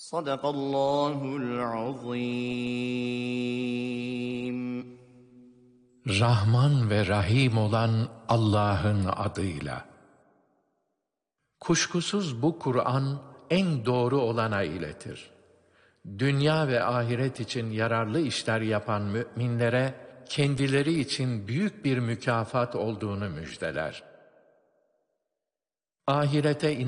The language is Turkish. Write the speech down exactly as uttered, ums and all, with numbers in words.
Sadakallahul azim. Rahman ve Rahim olan Allah'ın adıyla. Kuşkusuz bu Kur'an en doğru olana iletir. Dünya ve ahiret için yararlı işler yapan müminlere kendileri için büyük bir mükafat olduğunu müjdeler. Ahirete